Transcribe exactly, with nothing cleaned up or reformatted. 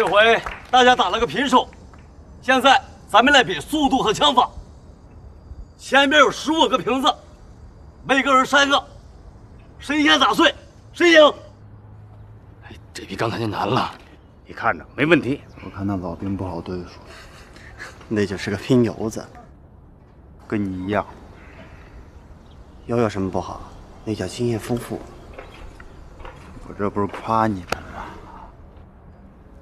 这回大家打了个平手，现在咱们来比速度和枪法。前面有十五个瓶子，每个人三个，谁先打碎谁赢。 哎，这比刚才那难了。 你看着没问题。 我看那老兵不好对付， 那就是个拼油子， 跟你一样。 油有什么不好？那叫经验丰富。 我这不是夸你呢。